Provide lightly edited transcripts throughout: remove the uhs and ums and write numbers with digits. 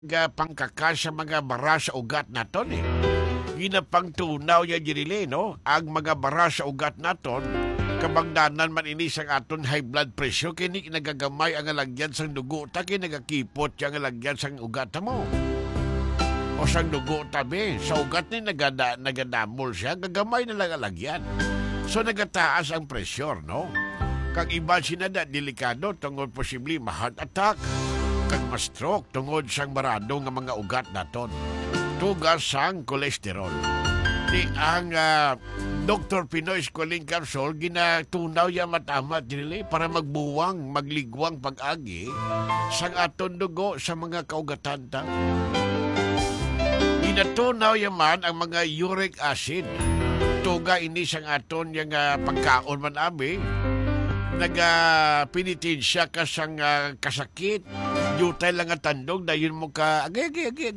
pangkaka sa mga bara sa ugat naton eh. Ginapang tunaw ya dirili no, ang mga bara sa ugat naton kabangdanan man ini sang aton high blood pressure kini nagagamay ang alagyan sang dugo ta kini nagakipot yang alagyan sang ugat mo. O sang dugo tabi sa ugat ni nagadamol siya gagamay na lang alagyan. So nagataas ang pressure no. Kag iba sinada delikado tungod posible ma-heart attack kag ma-stroke tungod sang barado nga mga ugat naton. Tugas sang kolesterol. Di ang Dr. Pinoy Squalene Capsule ginatunaw ya matama dili para magbuwang, magligwang pag-agi sang aton dugo sa mga kaugatan ta. Ginatunaw yaman ang mga uric acid. Tuga ini sang aton yang pagkaon man abi nagapinitin siya kasang kasakit. Yutay lang ang tandog dahil mo ka agay.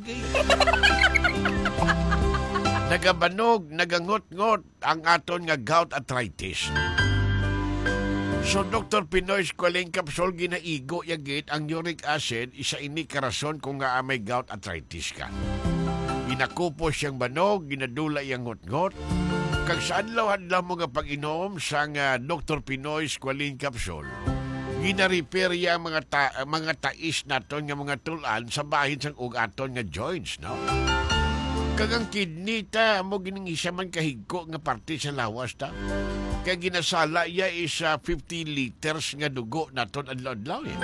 Nagabanog, nagangot-ngot ang aton nga gout arthritis. So Dr. Pinoy Squalene Capsule ginaigo yagit ang uric acid isa ini karason kung nga may gout arthritis ka. Ginakupos siyang banog, ginadula yang ngot-ngot. Kag sa adlaw-adlaw mo nga pag-inom sang Dr. Pinoy Squalene Capsule, gina-repair yang mga tais naton nga mga tulan sa bahin sang ugaton nga joints, no? Kag ang kidney ta mo giningisa man kahigko nga parte sa lawas ta. Kag ginasala ya is 50 liters nga dugo naton adlaw-adlaw eh.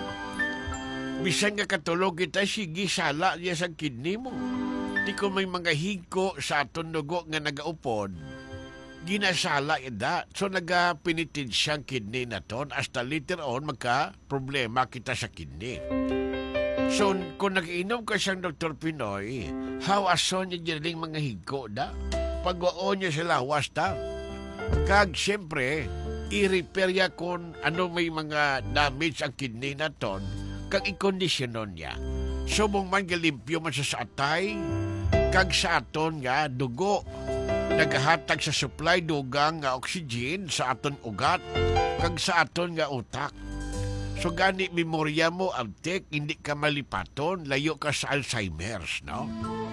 Bisan nga katulog kita sige sala ya sa kidney mo. Di ko may mga higko sa aton dugo nga nagaupod, ginasala ida. So nagapinitid siyang kidney naton hasta later on magka-problema kita sa kidney. So kung nag-inom ka siyang Dr. Pinoy, how ason niya dinaling mga higko da? Pagwaon niya sa lawas ta. Kag siyempre, i-repair niya kung ano may mga damage ang kidney naton, kag i-kondisyonon niya. So mong man galimpyo man sa atay, kag sa aton nga dugo nagahatag sa supply dugang nga oxygen sa aton ugat kag sa aton nga utak. So gani memorya mo abtek, hindi ka malipaton, layo ka sa Alzheimer's, no?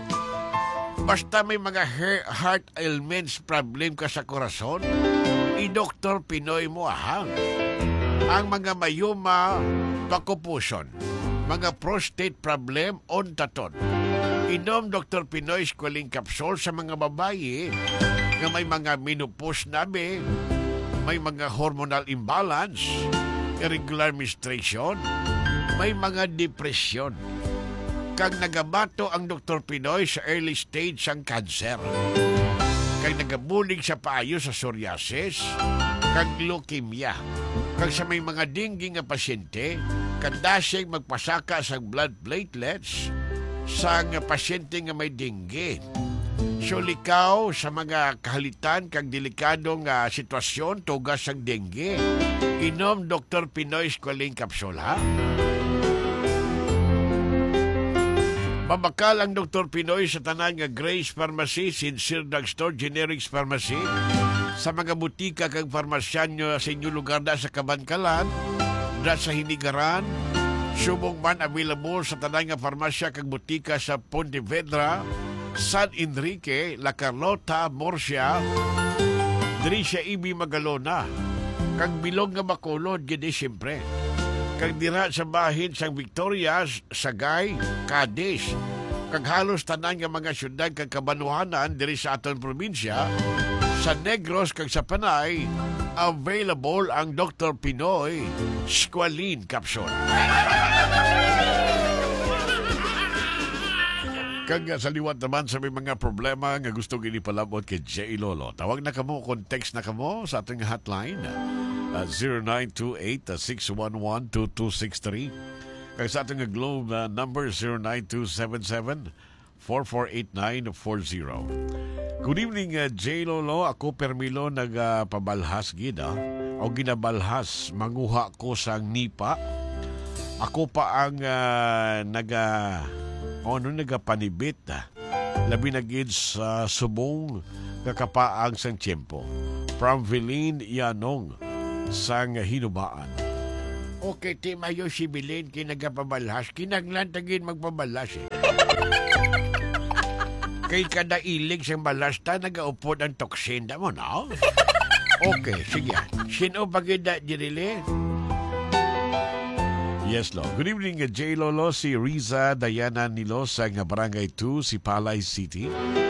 Basta may mga heart ailments problem ka sa korason, i-Dr. Pinoy mo ha. Ang mga mayuma, pakupuson, mga prostate problem, ontaton. Inom Dr. Pinoy Squalene Capsule sa mga babae na may mga menopause na may mga hormonal imbalance, irregular menstruation, may mga depression. Kag nagabato ang Dr. Pinoy sa early stage sang cancer. Kag nagabulig sa paayo sa psoriasis, kag leukemia. Kag sa may mga dengue nga pasyente, kadasig magpasaka sa blood platelets sa pasyente nga may dengue. So likaw sa mga kahalitan kag delikadong sitwasyon tugas sang dengue, inom Dr. Pinoy Squalene Capsule ha. Mabakal ang Dr. Pinoy sa tanan nga Grace Pharmacy, Sincere Drugstore, Generics Pharmacy, sa mga butika kag farmasyan nyo sa inyong lugar da sa Kabankalan, da sa Hinigaran, subong man available sa tanan nga farmasya kag butika sa Pontevedra, San Enrique, La Carlota, Murcia, diri sa Ibi Magalona, kag bilog nga Bacolod gid siyempre. Kag dira sa bahin sang Victoria, Sagay, Cadiz, kag halos tanan nga mga syudad kag kabanuhanan diri sa aton probinsya, sa Negros kag sa Panay, available ang Dr. Pinoy Squalene Capsule. Kag sa liwat naman sa may mga problema nga gusto ginipalabot kay J. Lolo, tawag na kamo, text na kamo sa ating hotline 0928-611-2263. Kag sa ating Globe number 09277-448940. Good evening, J. Lolo. Ako Permilo nagapabalhas gida o ginabalhas manguha ko sang nipa. Ako pa ang nagapanibit labi na gid sa subong kakapaang sang tiyempo. From Vilin Yanong sang Hinubaan. Okay, ti mayo si Bilin kinagapabalas, kinaglan tagin magpabalas eh. Kay kada ilig siyang balas ta, nagaupod ang toksin da mo, no? Okay, sige. Sino pagida dirili? Yes, Lo. Good evening, J. Lolo, si Riza Diana Nilos sa Barangay 2, si Palay City.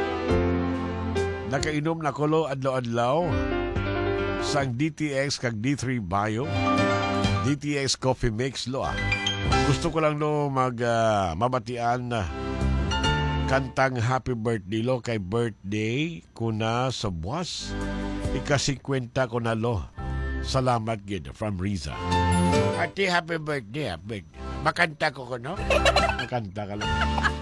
Nakainom na ko lo adlaw-adlaw sang DTX kag D3 Bio. DTX Coffee Mix, lo. Gusto ko lang no mabatian kantang happy birthday lo kay birthday ko na sa buwas. Ika-50 ko na lo. Salamat gid from Riza. Ati, happy birthday, happy. Makanta ko, no? Makanta ka lang.